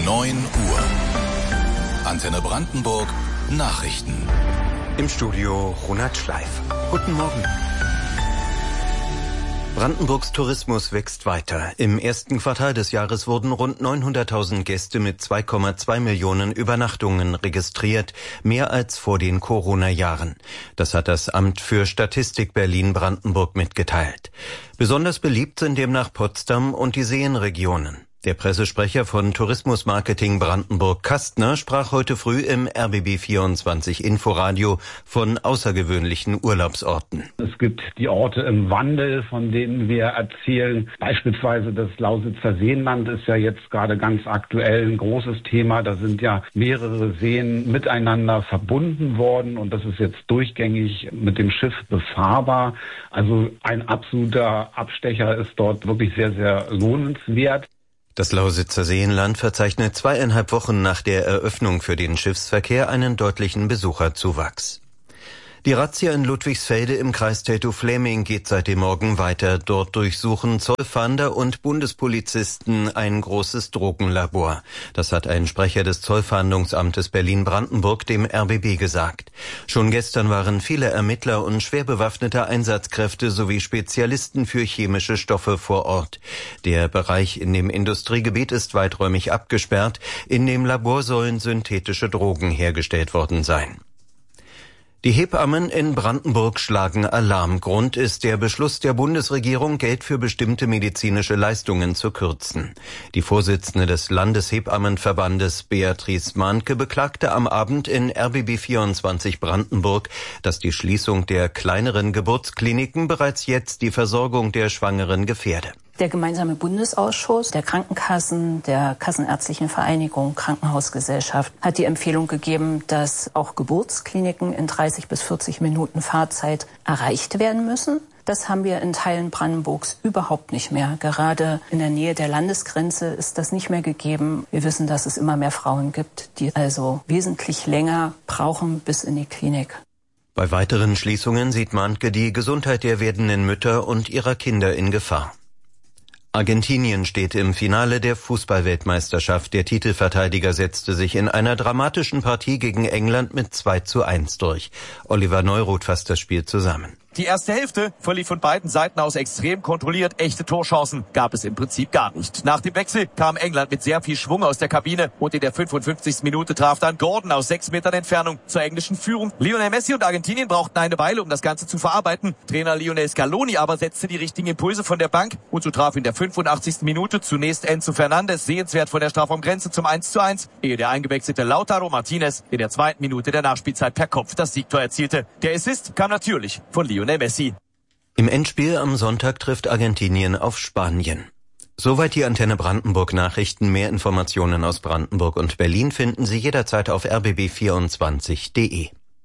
9 Uhr. Antenne Brandenburg Nachrichten. Im Studio Ronald Schleif. Guten Morgen. Brandenburgs Tourismus wächst weiter. Im ersten Quartal des Jahres wurden rund 900.000 Gäste mit 2,2 Millionen Übernachtungen registriert, mehr als vor den Corona-Jahren. Das hat das Amt für Statistik Berlin-Brandenburg mitgeteilt. Besonders beliebt sind demnach Potsdam und die Seenregionen. Der Pressesprecher von Tourismusmarketing Brandenburg Kastner sprach heute früh im RBB24 Inforadio von außergewöhnlichen Urlaubsorten. Es gibt die Orte im Wandel, von denen wir erzählen. Beispielsweise das Lausitzer Seenland ist ja jetzt gerade ganz aktuell ein großes Thema. Da sind ja mehrere Seen miteinander verbunden worden und das ist jetzt durchgängig mit dem Schiff befahrbar. Also ein absoluter Abstecher ist dort wirklich sehr, sehr lohnenswert. Das Lausitzer Seenland verzeichnet 2,5 Wochen nach der Eröffnung für den Schiffsverkehr einen deutlichen Besucherzuwachs. Die Razzia in Ludwigsfelde im Kreis Teltow-Fläming geht seit dem Morgen weiter. Dort durchsuchen Zollfahnder und Bundespolizisten ein großes Drogenlabor. Das hat ein Sprecher des Zollfahndungsamtes Berlin-Brandenburg dem RBB gesagt. Schon gestern waren viele Ermittler und schwer bewaffnete Einsatzkräfte sowie Spezialisten für chemische Stoffe vor Ort. Der Bereich in dem Industriegebiet ist weiträumig abgesperrt. In dem Labor sollen synthetische Drogen hergestellt worden sein. Die Hebammen in Brandenburg schlagen Alarm. Grund ist der Beschluss der Bundesregierung, Geld für bestimmte medizinische Leistungen zu kürzen. Die Vorsitzende des Landeshebammenverbandes Beatrice Mahnke beklagte am Abend in RBB24 Brandenburg, dass die Schließung der kleineren Geburtskliniken bereits jetzt die Versorgung der Schwangeren gefährde. Der gemeinsame Bundesausschuss der Krankenkassen, der Kassenärztlichen Vereinigung, Krankenhausgesellschaft hat die Empfehlung gegeben, dass auch Geburtskliniken in 30 bis 40 Minuten Fahrzeit erreicht werden müssen. Das haben wir in Teilen Brandenburgs überhaupt nicht mehr. Gerade in der Nähe der Landesgrenze ist das nicht mehr gegeben. Wir wissen, dass es immer mehr Frauen gibt, die also wesentlich länger brauchen bis in die Klinik. Bei weiteren Schließungen sieht Mahnke die Gesundheit der werdenden Mütter und ihrer Kinder in Gefahr. Argentinien steht im Finale der Fußballweltmeisterschaft. Der Titelverteidiger setzte sich in einer dramatischen Partie gegen England mit 2:1 durch. Oliver Neuroth fasst das Spiel zusammen. Die erste Hälfte verlief von beiden Seiten aus extrem kontrolliert. Echte Torchancen gab es im Prinzip gar nicht. Nach dem Wechsel kam England mit sehr viel Schwung aus der Kabine und in der 55. Minute traf dann Gordon aus 6 Metern Entfernung zur englischen Führung. Lionel Messi und Argentinien brauchten eine Weile, um das Ganze zu verarbeiten. Trainer Lionel Scaloni aber setzte die richtigen Impulse von der Bank und so traf in der 85. Minute zunächst Enzo Fernandes sehenswert von der Strafraumgrenze zum 1:1, ehe der eingewechselte Lautaro Martinez in der 2. Minute der Nachspielzeit per Kopf das Siegtor erzielte. Der Assist kam natürlich von Lionel Messi. Im Endspiel am Sonntag trifft Argentinien auf Spanien. Soweit die Antenne Brandenburg Nachrichten. Mehr Informationen aus Brandenburg und Berlin finden Sie jederzeit auf rbb24.de.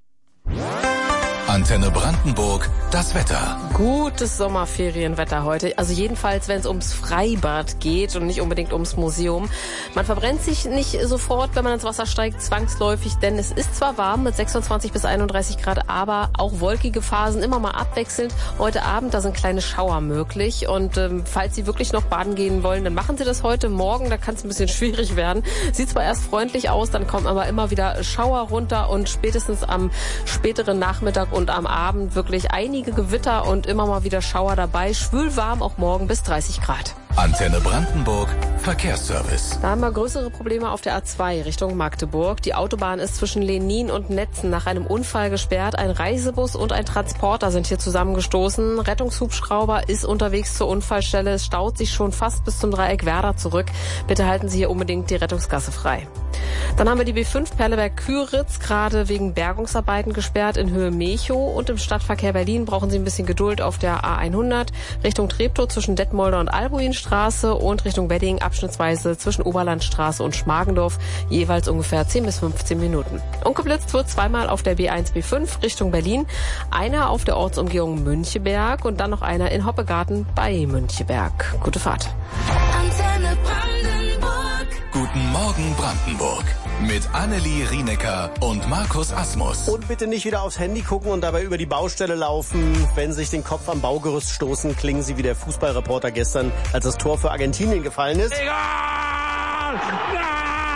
Antenne Brandenburg, das Wetter. Gutes Sommerferienwetter heute. Also jedenfalls, wenn es ums Freibad geht und nicht unbedingt ums Museum. Man verbrennt sich nicht sofort, wenn man ins Wasser steigt, zwangsläufig, denn es ist zwar warm mit 26 bis 31 Grad, aber auch wolkige Phasen, immer mal abwechselnd. Heute Abend, da sind kleine Schauer möglich und falls Sie wirklich noch baden gehen wollen, dann machen Sie das heute. Morgen, da kann es ein bisschen schwierig werden. Sieht zwar erst freundlich aus, dann kommen aber immer wieder Schauer runter und spätestens am späteren Nachmittag und am Abend wirklich einige Gewitter und immer mal wieder Schauer dabei. Schwülwarm auch morgen bis 30 Grad. Antenne Brandenburg Verkehrsservice. Da haben wir größere Probleme auf der A2 Richtung Magdeburg. Die Autobahn ist zwischen Lenin und Netzen nach einem Unfall gesperrt. Ein Reisebus und ein Transporter sind hier zusammengestoßen. Rettungshubschrauber ist unterwegs zur Unfallstelle. Es staut sich schon fast bis zum Dreieck Werder zurück. Bitte halten Sie hier unbedingt die Rettungsgasse frei. Dann haben wir die B5 Perleberg-Küritz gerade wegen Bergungsarbeiten gesperrt in Höhe Mechow. Und im Stadtverkehr Berlin brauchen Sie ein bisschen Geduld auf der A100 Richtung Treptow zwischen Detmolder und Albuinstraße und Richtung Wedding abschnittsweise zwischen Oberlandstraße und Schmargendorf jeweils ungefähr 10 bis 15 Minuten. Und geblitzt wird zweimal auf der B1, B5 Richtung Berlin. Einer auf der Ortsumgehung Müncheberg und dann noch einer in Hoppegarten bei Müncheberg. Gute Fahrt. Antenne Brandenburg. Guten Morgen Brandenburg. Mit Annelie Rienecker und Markus Asmus. Und bitte nicht wieder aufs Handy gucken und dabei über die Baustelle laufen. Wenn Sie sich den Kopf am Baugerüst stoßen, klingen Sie wie der Fußballreporter gestern, als das Tor für Argentinien gefallen ist. Egal!